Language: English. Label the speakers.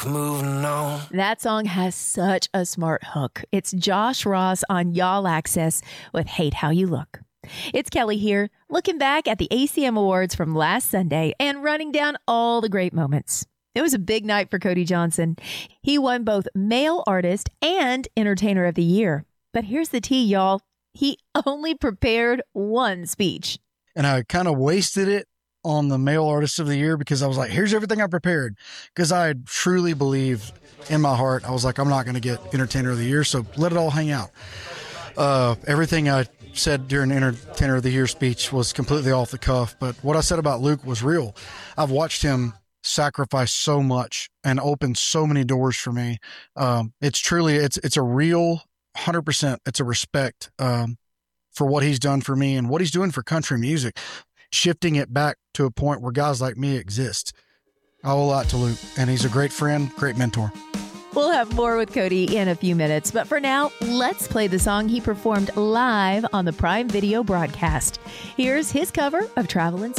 Speaker 1: Moving on.
Speaker 2: That song has such a smart hook. It's Josh Ross on Y'all Access with Hate How You Look. It's Kelly here, looking back at the ACM Awards from last Sunday and running down all the great moments. It was a big night for Cody Johnson. He won both Male Artist and Entertainer of the Year. But here's the tea, y'all. He only prepared one speech.
Speaker 3: And I kind of wasted it on the Male Artist of the Year because I was like, here's everything I prepared. Because I truly believed in my heart, I was like, I'm not going to get Entertainer of the Year, so let it all hang out. Everything I said during Entertainer of the Year speech was completely off the cuff, but what I said about Luke was real. I've watched him sacrifice so much and open so many doors for me. It's a real 100%. It's a respect for what he's done for me and what he's doing for country music, shifting it back to a point where guys like me exist. I owe a lot to Luke, and he's a great friend, great mentor.
Speaker 2: We'll have more with Cody in a few minutes, but for now, let's play the song he performed live on the Prime Video broadcast. Here's his cover of Travelin'